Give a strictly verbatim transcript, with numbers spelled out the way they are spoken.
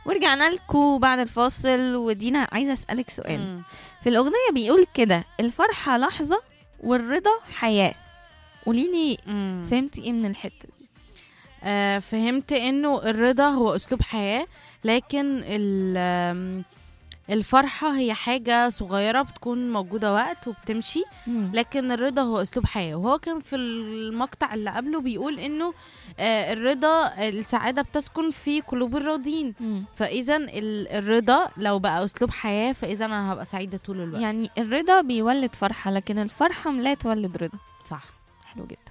ورجعنا لكم بعد الفاصل. ودينا عايزة أسألك سؤال. مم. في الأغنية بيقول كده: الفرحة لحظة والرضا حياة. قوليلي مم. فهمتي ايه من الحتة دي؟ آه فهمت انه الرضا هو اسلوب حياة، لكن ال- آم، الفرحة هي حاجة صغيرة بتكون موجودة وقت وبتمشي، لكن الرضا هو اسلوب حياة. وهو كان في المقطع اللي قبله بيقول انه آه الرضا، السعادة بتسكن في قلوب الراضين. مم. فاذا ال- الرضا لو بقى اسلوب حياة، فاذا انا هبقى سعيدة طول الوقت. يعني الرضا بيولد فرحة، لكن الفرحة لا تولد رضا. صح. حلو جدا.